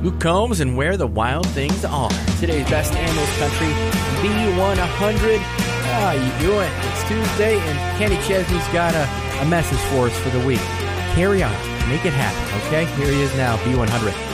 Luke Combs and Where the Wild Things Are. Today's best animals country, B100. How you doing? It's Tuesday, and Kenny Chesney's got a message for us for the week. Carry on. Make it happen, okay? Here he is now, B100.